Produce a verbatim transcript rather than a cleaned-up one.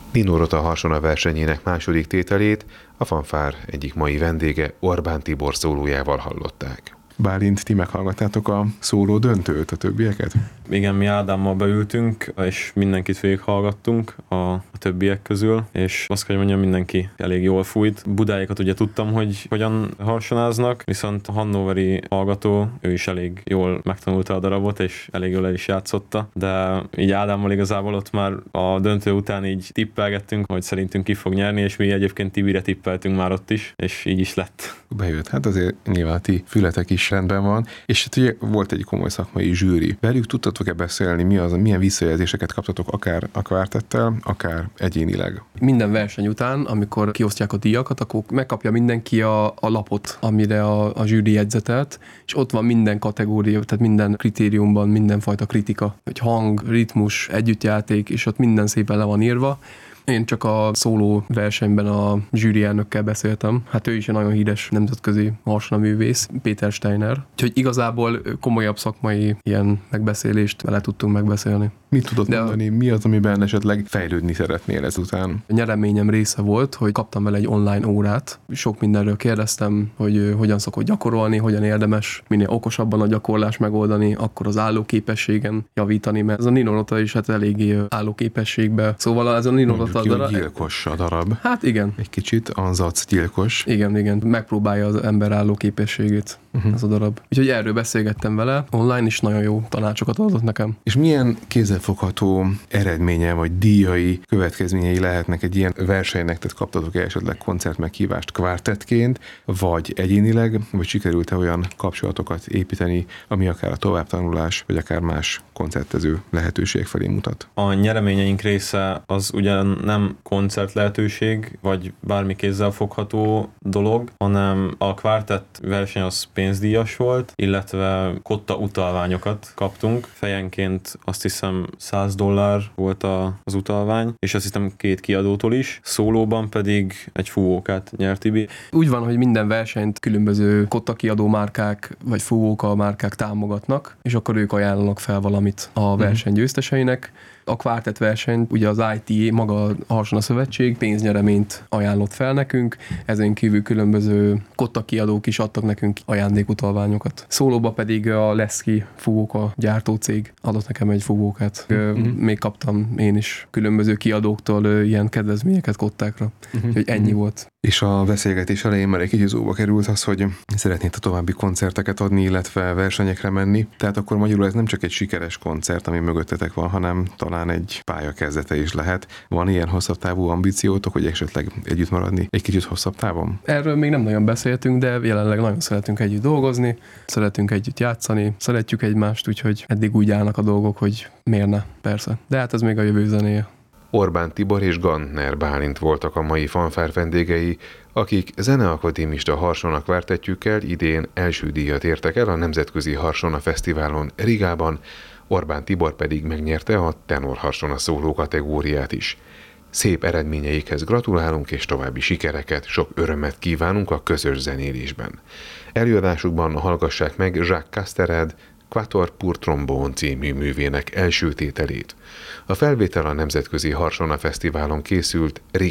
Nino Rota harsona versenyének második tételét a fanfár egyik mai vendége, Orbán Tibor szólójával hallották. Bálint, ti meghallgattátok a szóló döntőt, a többieket? Igen, mi Ádámmal beültünk, és mindenkit végighallgattunk a, a többiek közül, és azt kell, hogy mondjam, mindenki elég jól fújt. Budáikat ugye tudtam, hogy hogyan harsonáznak, viszont a hannoveri hallgató, ő is elég jól megtanulta a darabot, és elég jól el is játszotta, de így Ádámmal igazából ott már a döntő után így tippelgettünk, hogy szerintünk ki fog nyerni, és mi egyébként Tibire tippeltünk már ott is, és így is lett. Bejött, hát azért nyilván ti fületek is rendben van, és hát ugye volt egy komoly szakmai zsűri. Velük tudtatok-e beszélni, mi az, milyen visszajelzéseket kaptatok akár a kvártettel, akár egyénileg? Minden verseny után, amikor kiosztják a díjakat, akkor megkapja mindenki a, a lapot, amire a, a zsűri jegyzetelt, és ott van minden kategória, tehát minden kritériumban mindenfajta kritika, hogy hang, ritmus, együttjáték, és ott minden szépen le van írva. Én csak a szóló versenyben a zsűri elnökkel beszéltem. Hát ő is egy nagyon híres nemzetközi harsonaművész, Péter Steiner. Úgyhogy igazából komolyabb szakmai ilyen megbeszélést vele tudtunk megbeszélni. Mit tudod De mondani, mi az, amiben esetleg fejlődni szeretnél ezután? A nyereményem része volt, hogy kaptam vele egy online órát. Sok mindenről kérdeztem, hogy hogyan szokott gyakorolni, hogyan érdemes minél okosabban a gyakorlás megoldani, akkor az állóképességen javítani, mert ez a Nino Rota is hát eléggé állóképességbe. Szóval ez a Nino Rota Ki, hogy gyilkos a darab. Hát igen. Egy kicsit anzac gyilkos. Igen, igen. Megpróbálja az ember állóképességét uh-huh. ez a darab. Úgyhogy erről beszélgettem vele. Online is nagyon jó tanácsokat adott nekem. És milyen kézzelfogható eredménye vagy díjai, következményei lehetnek egy ilyen versenynek? Tehát kaptatok-e esetleg koncert meghívást kvártettként, vagy egyénileg, vagy sikerült-e olyan kapcsolatokat építeni, ami akár a továbbtanulás, vagy akár más koncertező lehetőség felé mutat? A nyereményeink része az ugyan nem koncert lehetőség, vagy bármi kézzel fogható dolog, hanem a kvártett verseny az pénzdíjas volt, illetve kotta utalványokat kaptunk. Fejenként azt hiszem száz dollár volt a, az utalvány, és azt hiszem két kiadótól is. Szólóban pedig egy fúvókát nyert Tibi. Úgy van, hogy minden versenyt különböző kotta kiadó márkák, vagy fúvóka márkák támogatnak, és akkor ők ajánlanak fel valamit a verseny győzteseinek. A kvártett verseny, ugye az i té á, maga a Harsona Szövetség pénznyereményt ajánlott fel nekünk, ezen kívül különböző kotta kiadók is adtak nekünk ajándékutalványokat. Szólóba pedig a Leszki fúvóka gyártócég adott nekem egy fúvókát. Mm-hmm. Még kaptam én is különböző kiadóktól ilyen kedvezményeket kottákra, mm-hmm. úgyhogy ennyi volt. És a beszélgetés elején már egy kicsit szóba került az, hogy szeretnéd a további koncerteket adni, illetve versenyekre menni. Tehát akkor magyarul ez nem csak egy sikeres koncert, ami mögöttetek van, hanem talán egy pálya kezdete is lehet. Van ilyen hosszabb távú ambíciótok, hogy esetleg együtt maradni egy kicsit hosszabb távon? Erről még nem nagyon beszéltünk, de jelenleg nagyon szeretünk együtt dolgozni, szeretünk együtt játszani, szeretjük egymást, úgyhogy eddig úgy állnak a dolgok, hogy miért ne, persze. De hát ez még a jövő zenéje. Orbán Tibor és Gantner Bálint voltak a mai fanfár vendégei, akik zeneakadémista harsona kvártettjükkel idén első díjat értek el a Nemzetközi Harsona Fesztiválon Rigában, Orbán Tibor pedig megnyerte a tenor harsona szóló kategóriát is. Szép eredményeikhez gratulálunk, és további sikereket, sok örömet kívánunk a közös zenélésben. Előadásukban hallgassák meg Jacques Castered Quatuor pour trombone című művének első tételét. A felvétel a Nemzetközi Harsona Fesztiválon készült